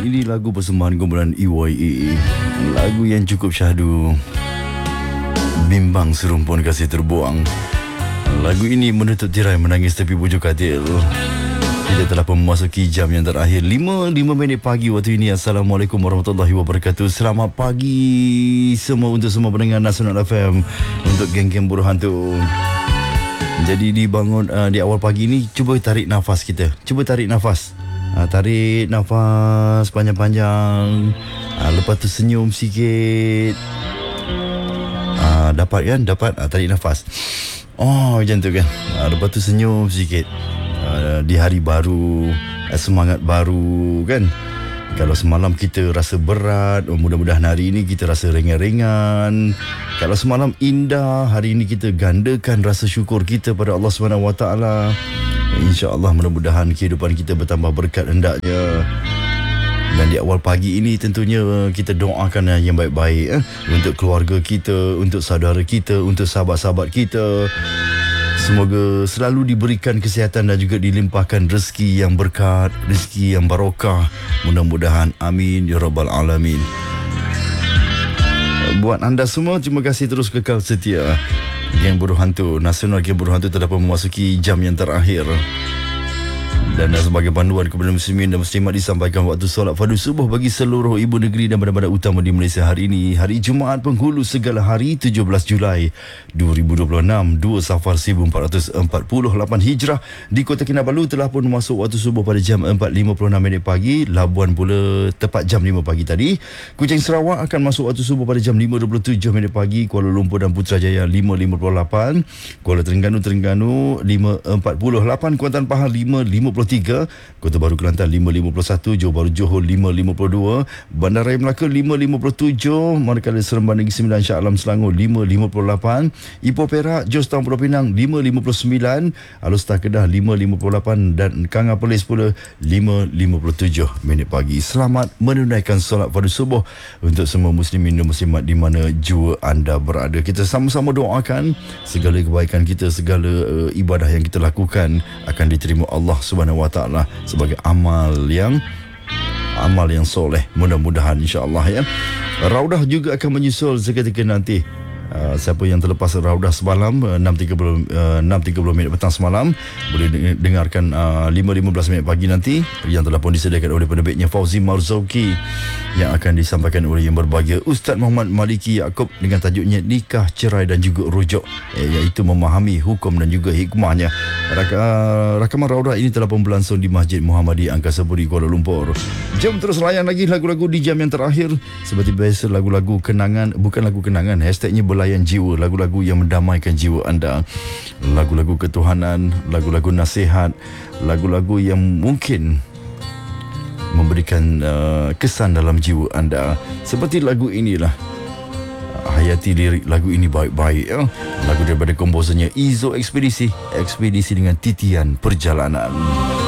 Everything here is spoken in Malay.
Ini lagu persembahan kumpulan EYA, lagu yang cukup syahdu, bimbang serumpun kasih terbuang. Lagu ini menutup tirai menangis tepi bujur katil. Kita telah memasuki jam yang terakhir, 5 minit pagi waktu ini. Assalamualaikum warahmatullahi wabarakatuh. Selamat pagi semua untuk semua pendengar Nasional FM, untuk geng-geng buruh hantu. Jadi dibangun di awal pagi ni, cuba tarik nafas kita. Cuba tarik nafas. Tarik nafas panjang-panjang. Lepas tu senyum sikit. Dapat kan? Dapat. Tarik nafas. Oh, macam tu kan. Lepas tu senyum sikit. Di hari baru, semangat baru kan. Kalau semalam kita rasa berat, mudah-mudahan hari ini kita rasa ringan-ringan. Kalau semalam indah, hari ini kita gandakan rasa syukur kita pada Allah SWT. InsyaAllah mudah-mudahan kehidupan kita bertambah berkat hendaknya. Dan di awal pagi ini tentunya kita doakan yang baik-baik untuk keluarga kita, untuk saudara kita, untuk sahabat-sahabat kita. Semoga selalu diberikan kesihatan dan juga dilimpahkan rezeki yang berkat, rezeki yang barokah. Mudah-mudahan, amin ya rabbal alamin. Buat anda semua, terima kasih terus kekal setia. Geng Buruh Hantu Nasional, Geng Buruh Hantu telah memasuki jam yang terakhir. Dan sebagai panduan kepada muslimin dan muslimat, disampaikan waktu solat fardu subuh bagi seluruh ibu negeri dan bandar-bandar utama di Malaysia hari ini, hari Jumaat penghulu segala hari, 17 Julai 2026, 2 Safar 1448 Hijrah. Di Kota Kinabalu telah pun masuk waktu subuh pada jam 4.56 pagi. Labuan pula tepat jam 5 pagi tadi. Kuching Sarawak akan masuk waktu subuh pada jam 5.27 pagi. Kuala Lumpur dan Putrajaya 5.58. Kuala Terengganu 5.48. Kuantan Pahang 5.53. Kota Baru Kelantan 5.51. Johor Bahru Johor 5.52. Bandaraya Melaka 5.57. Manakala Seremban Negeri Sembilan Shah Alam Selangor 5.58. Ipoh Perak Georgetown Pulau Pinang 5.59. Alor-Star Kedah 5.58 dan Kanga Perlis pula 5.57 pagi. Selamat menunaikan solat fardu subuh untuk semua muslimin dan muslimat di mana jua anda berada. Kita sama-sama doakan segala kebaikan kita, segala ibadah yang kita lakukan akan diterima Allah Subhanahu Wa Taala sebagai amal yang soleh. Mudah-mudahan insya-Allah ya. Raudah juga akan menyusul seketika nanti. Siapa yang terlepas Raudah semalam 6.30 petang semalam boleh dengarkan 5.15 pagi nanti, yang telah pun disediakan oleh penerbitnya Fauzi Marzauki, yang akan disampaikan oleh yang berbahagia Ustaz Muhammad Maliki Yaakob dengan tajuknya Nikah, Cerai dan juga Rujuk, iaitu memahami hukum dan juga hikmahnya. Rakaman Raudah ini telah pun berlangsung di Masjid Muhammadiyah Angkasa Puri, Kuala Lumpur. Jom terus layan lagi lagu-lagu di jam yang terakhir. Seperti biasa, lagu-lagu kenangan, bukan lagu kenangan, hashtagnya belayan jiwa, lagu-lagu yang mendamaikan jiwa anda, lagu-lagu ketuhanan, lagu-lagu nasihat, lagu-lagu yang mungkin memberikan kesan dalam jiwa anda. Seperti lagu inilah, hayati lirik lagu ini baik-baik ya. Lagu daripada komposernya Izo Ekspedisi dengan Titian Perjalanan.